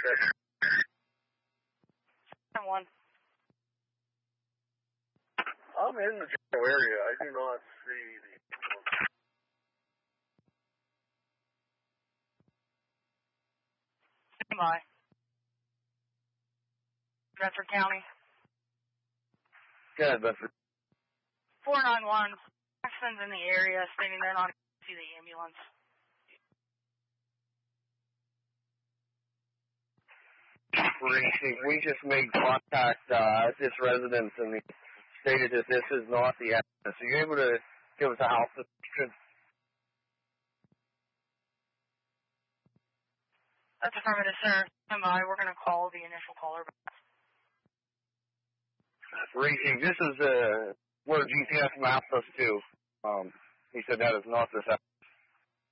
One. I'm in the general area. I do not see the... Stand by. Bedford County. Good, Bedford. 491. Jackson's in the area stating they're not going to see the ambulance. We just made contact at this residence and they stated that this is not the address. Are you able to give us a house description? That's affirmative, sir. Stand by. We're going to call the initial caller back. Racing, this is where GPS mapped us to. He said that is not this address.